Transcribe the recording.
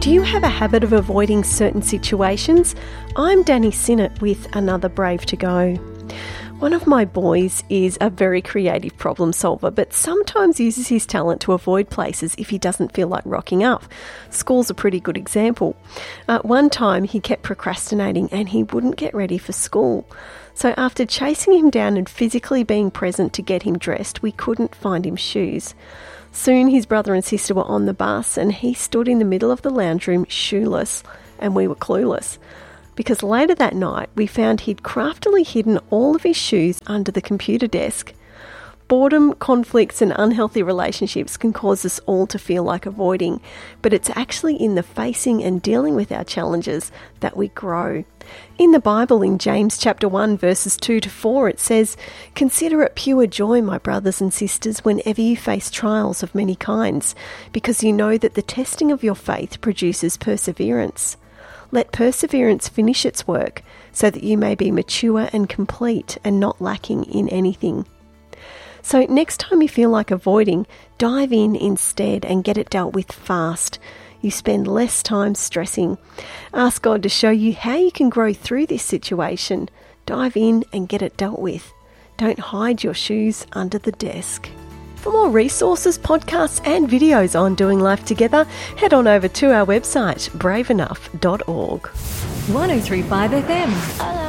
Do you have a habit of avoiding certain situations? I'm Danny Sinnott with another Brave to Go. One of my boys is a very creative problem solver, but sometimes uses his talent to avoid places if he doesn't feel like rocking up. School's a pretty good example. One time he kept procrastinating and he wouldn't get ready for school. So after chasing him down and physically being present to get him dressed, we couldn't find him shoes. Soon his brother and sister were on the bus and he stood in the middle of the lounge room shoeless, and we were clueless. Because later that night we found he'd craftily hidden all of his shoes under the computer desk. Boredom, conflicts and unhealthy relationships can cause us all to feel like avoiding, but it's actually in the facing and dealing with our challenges that we grow. In the Bible, in James chapter 1 verses 2 to 4, it says, "Consider it pure joy, my brothers and sisters, whenever you face trials of many kinds, because you know that the testing of your faith produces perseverance. Let perseverance finish its work, so that you may be mature and complete and not lacking in anything." So next time you feel like avoiding, dive in instead and get it dealt with fast. You spend less time stressing. Ask God to show you how you can grow through this situation. Dive in and get it dealt with. Don't hide your shoes under the desk. For more resources, podcasts and videos on doing life together, head on over to our website, braveenough.org. 103.5 FM.